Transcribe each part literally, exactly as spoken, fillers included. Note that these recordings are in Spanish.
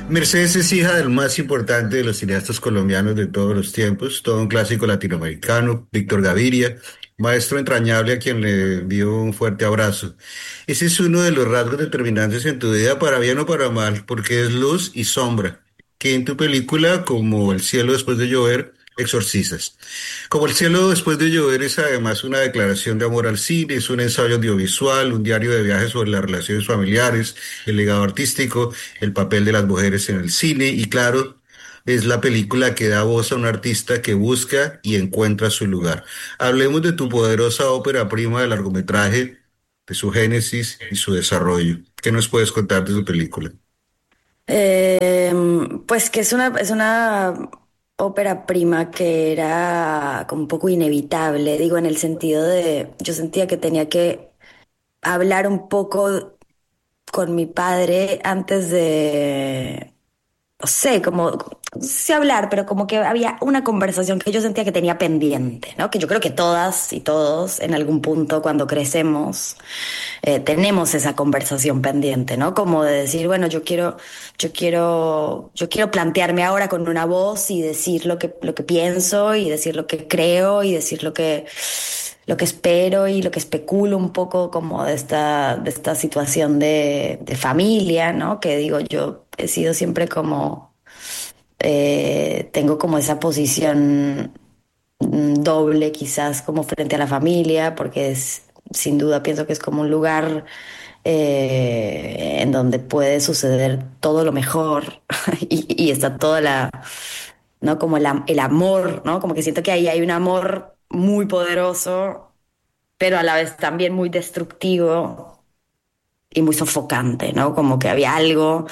Mercedes es hija del más importante de los cineastas colombianos de todos los tiempos, todo un clásico latinoamericano, Víctor Gaviria, maestro entrañable a quien le envío un fuerte abrazo. Ese es uno de los rasgos determinantes en tu vida, para bien o para mal, porque es luz y sombra, que en tu película, como El cielo después de llover, exorcizas. Como El cielo después de llover es además una declaración de amor al cine, es un ensayo audiovisual, un diario de viajes sobre las relaciones familiares, el legado artístico, el papel de las mujeres en el cine y claro, es la película que da voz a un artista que busca y encuentra su lugar. Hablemos de tu poderosa ópera prima de largometraje, de su génesis y su desarrollo. ¿Qué nos puedes contar de tu película? Eh, pues que es una, es una ópera prima que era como un poco inevitable, digo, en el sentido de, yo sentía que tenía que hablar un poco con mi padre antes de, no sé, como, no sé si hablar, pero como que había una conversación que yo sentía que tenía pendiente, ¿no? Que yo creo que todas y todos en algún punto cuando crecemos eh, tenemos esa conversación pendiente, ¿no? Como de decir, bueno, yo quiero, yo quiero, yo quiero plantearme ahora con una voz y decir lo que, lo que pienso y decir lo que creo y decir lo que, lo que espero y lo que especulo un poco como de esta, de esta situación de, de familia, ¿no? Que digo, yo he sido siempre como, eh, tengo como esa posición mm, doble quizás como frente a la familia, porque es, sin duda pienso que es como un lugar eh, en donde puede suceder todo lo mejor y, y está toda la, ¿no? Como el, am- el amor, ¿no? Como que siento que ahí hay un amor muy poderoso, pero a la vez también muy destructivo y muy sofocante, ¿no? Como que había algo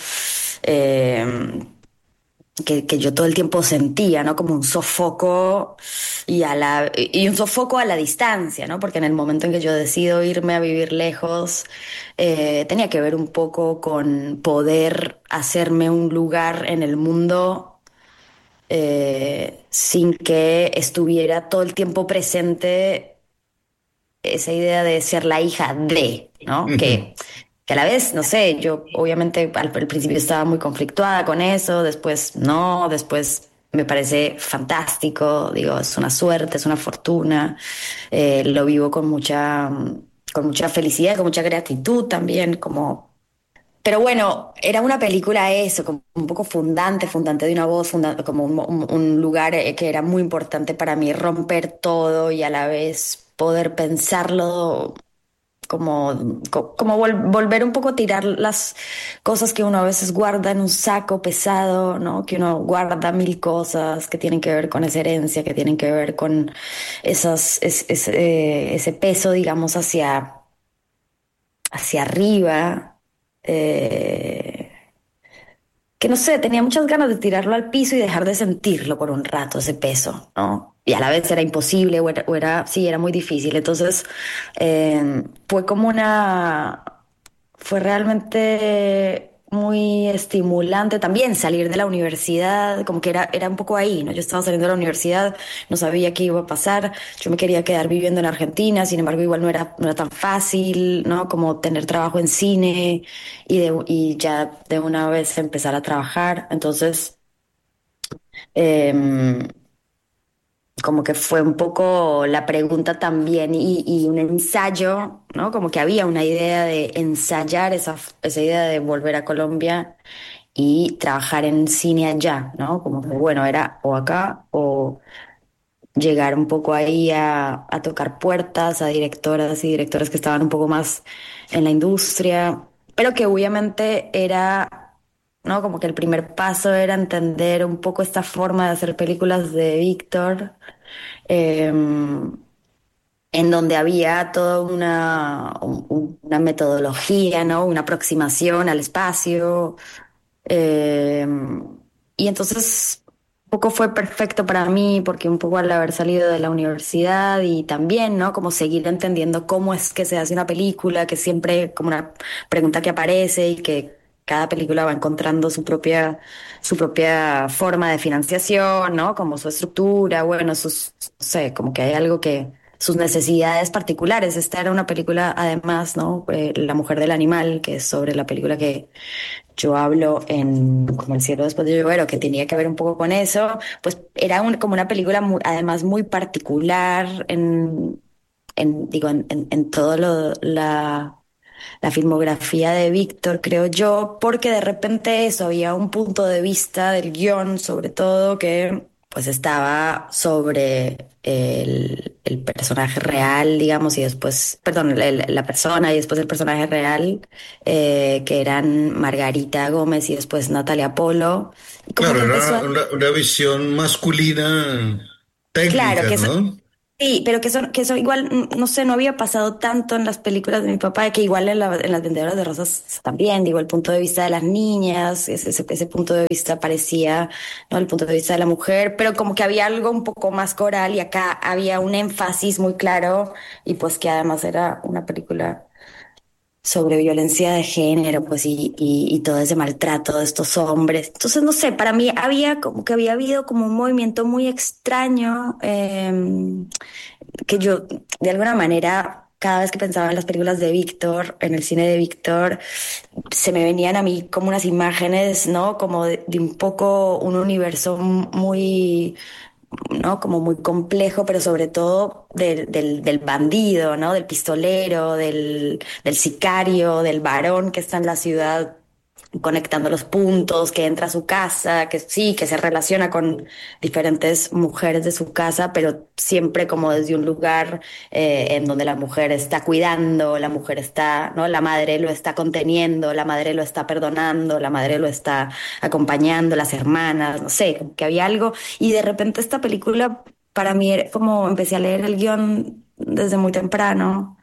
eh, que, que yo todo el tiempo sentía, ¿no? Como un sofoco y, a la, y un sofoco a la distancia, ¿no? Porque en el momento en que yo decido irme a vivir lejos, eh, tenía que ver un poco con poder hacerme un lugar en el mundo eh, sin que estuviera todo el tiempo presente esa idea de ser la hija de, ¿no? Que, que a la vez, no sé, yo obviamente al, al principio estaba muy conflictuada con eso, después no, después me parece fantástico, digo, es una suerte, es una fortuna, eh, lo vivo con mucha, con mucha felicidad, con mucha gratitud también, como... Pero bueno, era una película eso, como un poco fundante, fundante de una voz, funda- como un, un- un lugar eh, que era muy importante para mí, romper todo y a la vez poder pensarlo como, co- como vol- volver un poco a tirar las cosas que uno a veces guarda en un saco pesado, ¿no? Que uno guarda mil cosas que tienen que ver con esa herencia, que tienen que ver con esas, es- es- eh, ese peso, digamos, hacia, hacia arriba. eh, que no sé, tenía muchas ganas de tirarlo al piso y dejar de sentirlo por un rato, ese peso, ¿no? Y a la vez era imposible o era, o era- sí, era muy difícil. Entonces, eh, fue como una, fue realmente muy estimulante también salir de la universidad, como que era, era un poco ahí, ¿no? Yo estaba saliendo de la universidad, no sabía qué iba a pasar, yo me quería quedar viviendo en Argentina, sin embargo, igual no era, no era tan fácil, ¿no? Como tener trabajo en cine y, de, y ya de una vez empezar a trabajar. Entonces, em, como que fue un poco la pregunta también y, y un ensayo, ¿no? Como que había una idea de ensayar esa, esa idea de volver a Colombia y trabajar en cine allá, ¿no? Como que, bueno, era o acá o llegar un poco ahí a, a tocar puertas a directoras y directores que estaban un poco más en la industria, pero que obviamente era, ¿no? Como que el primer paso era entender un poco esta forma de hacer películas de Víctor, eh, en donde había toda una, un- una metodología, ¿no? Una aproximación al espacio. eh, y entonces un poco fue perfecto para mí porque un poco al haber salido de la universidad y también, ¿no? Como seguir entendiendo cómo es que se hace una película, que siempre como una pregunta que aparece y que cada película va encontrando su propia, su propia forma de financiación, ¿no? Como su estructura, bueno, sus, no sé, como que hay algo que sus necesidades particulares. Esta era una película, además, ¿no? Eh, La mujer del animal, que es sobre la película que yo hablo en Como el cielo después de llover, o que tenía que ver un poco con eso, pues era un- como una película mu- además muy particular en, en digo, en, en, en todo lo, la, la filmografía de Víctor, creo yo, porque de repente eso, había un punto de vista del guión, sobre todo, que pues estaba sobre el, el personaje real, digamos, y después, perdón, el- la persona y después el personaje real, eh, que eran Margarita Gómez y después Natalia Polo. Y como Claro, que empezó era a... una, una visión masculina Claro, técnica, que eso, ¿no? sí, pero que eso, que eso igual, mm, no sé, no había pasado tanto en las películas de mi papá, que igual en, la- en las vendedoras de rosas también, digo, el punto de vista de las niñas, ese, ese, ese punto de vista parecía, ¿no? El punto de vista de la mujer, pero como que había algo un poco más coral y acá había un énfasis muy claro y pues que además era una película sobre violencia de género, pues, y, y, y todo ese maltrato de estos hombres. Entonces, no sé, para mí había como que había habido como un movimiento muy extraño, eh, que yo, de alguna manera, cada vez que pensaba en las películas de Víctor, en el cine de Víctor, se me venían a mí como unas imágenes, ¿no? Como de, de un poco un universo muy, ¿no? Como muy complejo, pero sobre todo del, del, del bandido, ¿no? Del pistolero, del, del sicario, del varón que está en la ciudad conectando los puntos, que entra a su casa, que sí, que se relaciona con diferentes mujeres de su casa, pero siempre como desde un lugar eh, en donde la mujer está cuidando, la mujer está, ¿no? La madre lo está conteniendo, la madre lo está perdonando, la madre lo está acompañando, las hermanas, no sé, como que había algo. Y de repente esta película, para mí, era como empecé a leer el guión desde muy temprano.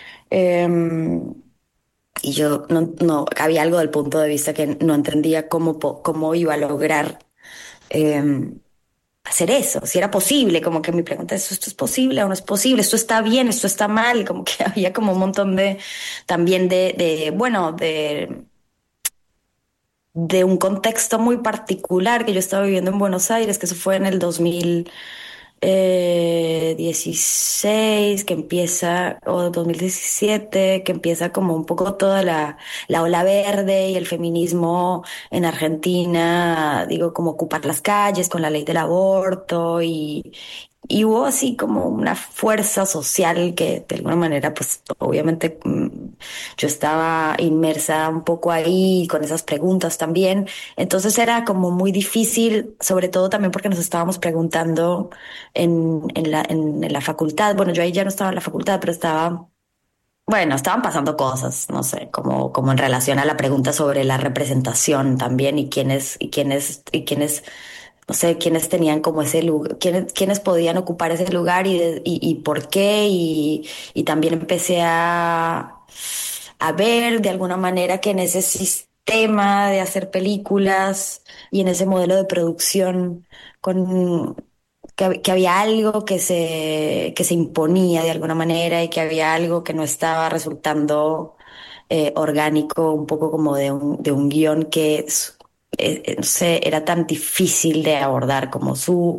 em, y yo no, no, había algo del punto de vista que no entendía cómo, po- cómo iba a lograr eh, hacer eso, si era posible, como que mi pregunta es, ¿esto es posible o no es posible? ¿Esto está bien? ¿Esto está mal? Como que había como un montón de, también de, de bueno, de, de un contexto muy particular que yo estaba viviendo en Buenos Aires, que eso fue en el dos mil eh, dieciséis, que empieza, o dos mil diecisiete, que empieza como un poco toda la, la ola verde y el feminismo en Argentina, digo, como ocupar las calles con la ley del aborto y, y hubo así como una fuerza social que de alguna manera, pues obviamente mm, yo estaba inmersa un poco ahí con esas preguntas también. Entonces era como muy difícil, sobre todo también porque nos estábamos preguntando en, en la, en, en la facultad. Bueno, yo ahí ya no estaba en la facultad, pero estaba, bueno, estaban pasando cosas, no sé, como, como en relación a la pregunta sobre la representación también y quiénes, y quiénes, y quiénes, no sé, quiénes tenían como ese lugar, quiénes, quiénes podían ocupar ese lugar y, de- y, y por qué. Y, y también empecé a, a ver de alguna manera que en ese sistema de hacer películas y en ese modelo de producción con que, hab- que había algo que se, que se imponía de alguna manera y que había algo que no estaba resultando eh, orgánico, un poco como de un, de un guión que, es- eh, eh, no sé, era tan difícil de abordar como su,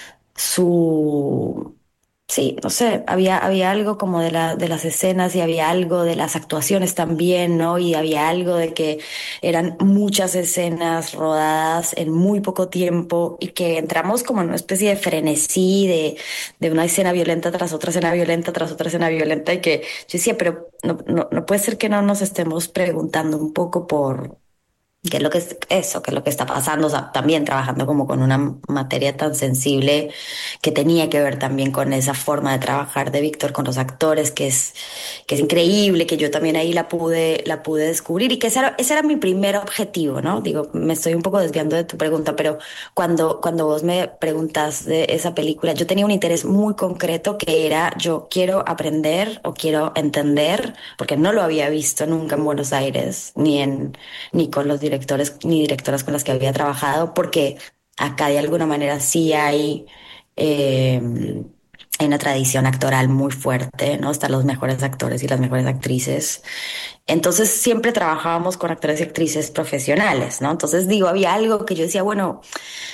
su Sí, no sé, había, había algo como de la, de las escenas y había algo de las actuaciones también, ¿no? Y había algo de que eran muchas escenas rodadas en muy poco tiempo y que entramos como en una especie de frenesí de, de una escena violenta tras otra escena violenta tras otra escena violenta y que yo decía, pero no, no, no puede ser que no nos estemos preguntando un poco por qué es lo que es eso, qué es lo que está pasando, o sea, también trabajando como con una materia tan sensible que tenía que ver también con esa forma de trabajar de Víctor con los actores, que es, que es increíble, que yo también ahí la pude, la pude descubrir y que ese era, ese era mi primer objetivo, ¿no? Digo, me estoy un poco desviando de tu pregunta, pero cuando, cuando vos me preguntas de esa película, yo tenía un interés muy concreto que era, yo quiero aprender o quiero entender, porque no lo había visto nunca en Buenos Aires, ni en ni con los directores ni directoras con las que había trabajado, porque acá de alguna manera sí hay, eh, hay una tradición actoral muy fuerte, ¿no? Están los mejores actores y las mejores actrices. Entonces siempre trabajábamos con actores y actrices profesionales, ¿no? Entonces digo, había algo que yo decía, bueno,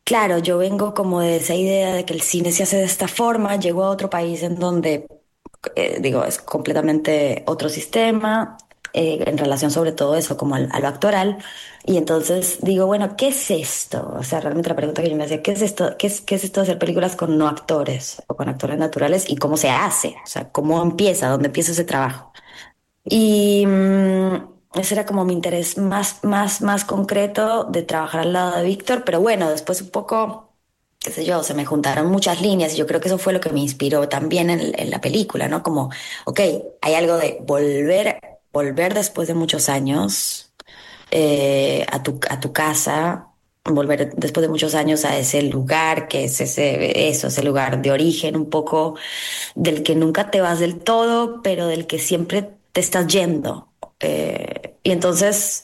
claro, yo vengo como de esa idea de que el cine se hace de esta forma, llego a otro país en donde, eh, digo, es completamente otro sistema, eh, en relación sobre todo eso, como al, a lo actoral. Y entonces digo, bueno, ¿qué es esto? O sea, realmente la pregunta que yo me hacía, ¿qué es esto? ¿Qué es, qué es esto de hacer películas con no actores o con actores naturales? ¿Y cómo se hace? O sea, ¿cómo empieza? ¿Dónde empieza ese trabajo? Y mm, ese era como mi interés más, más, más concreto de trabajar al lado de Víctor, pero bueno, después un poco, qué sé yo, se me juntaron muchas líneas y yo creo que eso fue lo que me inspiró también en, en la película, ¿no? Como, ok, hay algo de volver, volver después de muchos años eh, a tu, a tu casa. Volver después de muchos años a ese lugar que es ese, eso, ese lugar de origen, un poco del que nunca te vas del todo, pero del que siempre te estás yendo. Eh, y entonces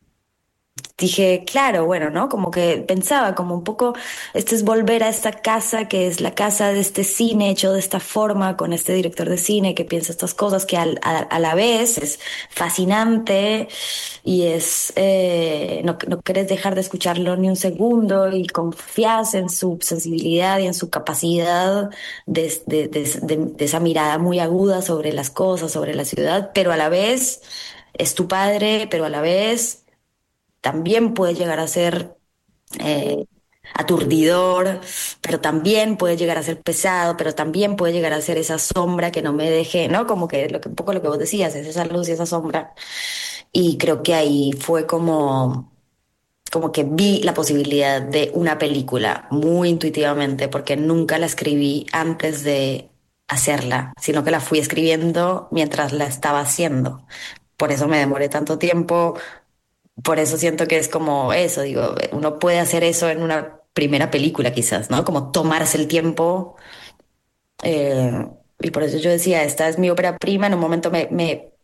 dije, claro, bueno, ¿no? Como que pensaba, como un poco, esto es volver a esta casa que es la casa de este cine hecho de esta forma, con este director de cine que piensa estas cosas, que al- a, a la vez es fascinante y es, eh, no, no querés dejar de escucharlo ni un segundo y confías en su sensibilidad y en su capacidad de, de, de, de, de esa mirada muy aguda sobre las cosas, sobre la ciudad, pero a la vez es tu padre, pero a la vez también puede llegar a ser eh, aturdidor, pero también puede llegar a ser pesado, pero también puede llegar a ser esa sombra que no me deje, ¿no? Como que lo que un poco lo que vos decías, es esa luz y esa sombra. Y creo que ahí fue como, como que vi la posibilidad de una película muy intuitivamente, porque nunca la escribí antes de hacerla, sino que la fui escribiendo mientras la estaba haciendo. Por eso me demoré tanto tiempo, por eso siento que es como eso, digo, uno puede hacer eso en una primera película quizás, ¿no? Como tomarse el tiempo. eh, y por eso yo decía, esta es mi ópera prima, en un momento me, me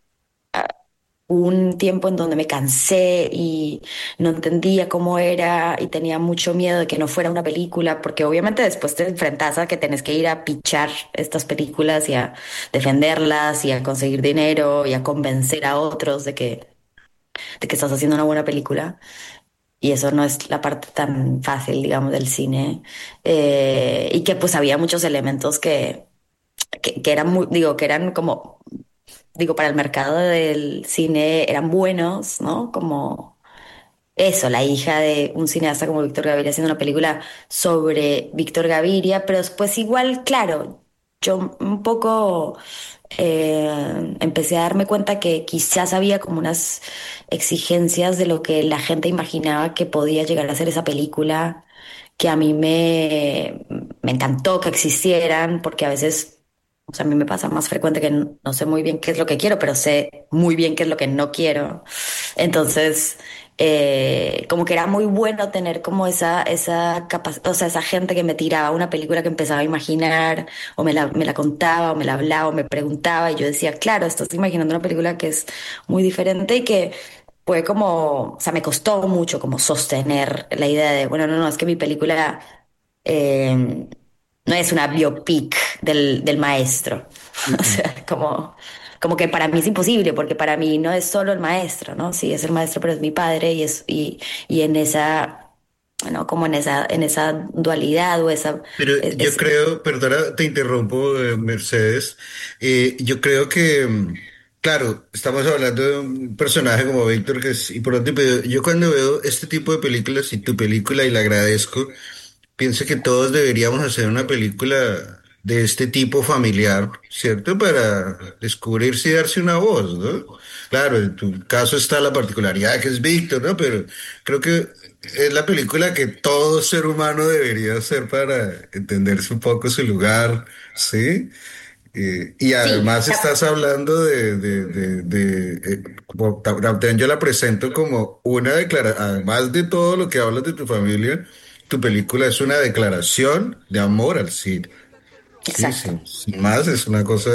hubo un tiempo en donde me cansé y no entendía cómo era y tenía mucho miedo de que no fuera una película, porque obviamente después te enfrentas a que tenés que ir a pichar estas películas y a defenderlas y a conseguir dinero y a convencer a otros de que, de que estás haciendo una buena película. Y eso no es la parte tan fácil, digamos, del cine. Eh, y que pues había muchos elementos que, que, que eran muy, digo, que eran como, digo, para el mercado del cine eran buenos, ¿no? Como eso, la hija de un cineasta como Víctor Gaviria haciendo una película sobre Víctor Gaviria, pero después igual, claro, yo un poco eh, empecé a darme cuenta que quizás había como unas exigencias de lo que la gente imaginaba que podía llegar a ser esa película, que a mí me, me encantó que existieran, porque a veces, o sea, a mí me pasa más frecuente que no, no sé muy bien qué es lo que quiero, pero sé muy bien qué es lo que no quiero. Entonces, eh, como que era muy bueno tener como esa, esa capacidad, o sea, esa gente que me tiraba una película que empezaba a imaginar, o me la, me la contaba, o me la hablaba, o me preguntaba, y yo decía, claro, estás imaginando una película que es muy diferente y que fue como, o sea, me costó mucho como sostener la idea de, bueno, no, no, es que mi película eh, no es una biopic del, del maestro. O sea, como, como que para mí es imposible, porque para mí no es solo el maestro, ¿no? Sí, es el maestro, pero es mi padre y es, y, y en esa, bueno, como en esa, en esa dualidad o esa, Pero es, yo es- creo, perdona, te interrumpo, eh, Mercedes. Eh, yo creo que, mm, claro, estamos hablando de un personaje como Víctor que es importante, pero yo cuando veo este tipo de películas y tu película y la agradezco, pienso que todos deberíamos hacer una película de este tipo familiar, ¿cierto? Para descubrirse y darse una voz, ¿no? Claro, en tu caso está la particularidad que es Víctor, ¿no? Pero creo que es la película que todo ser humano debería hacer para entenderse un poco su lugar, ¿sí? Eh, y sí, además estás hablando de, de, de, de, eh, como ta- también yo la presento como una declaración, además de todo lo que hablas de tu familia, tu película es una declaración de amor al cine. Sí, exacto, sí, sin más es una cosa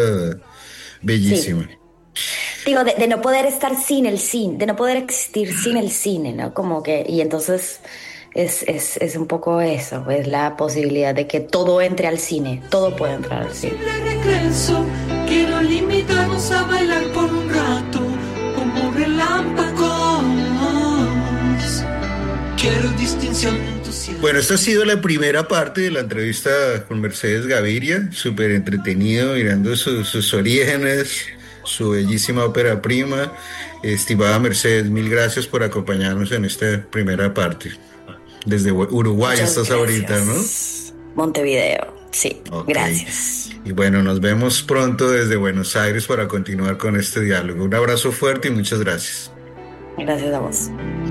sí. bellísima. Digo, de, de no poder estar sin el cine, de no poder existir sin el cine, ¿no? Como que, y entonces es, es, es un poco eso, es la posibilidad de que todo entre al cine, todo puede entrar al cine. Simple regreso, quiero limitarnos a bailar por un rato, como relámpagos. quiero distinción en tu cielo. Bueno, esta ha sido la primera parte de la entrevista con Mercedes Gaviria, súper entretenido, mirando su- sus orígenes, su bellísima ópera prima. Estimada Mercedes, mil gracias por acompañarnos en esta primera parte. Desde Uruguay Muchas estás ahorita, ¿no? gracias. Montevideo, sí, Ok. gracias. Y bueno, nos vemos pronto desde Buenos Aires para continuar con este diálogo. Un abrazo fuerte y muchas gracias. Gracias a vos.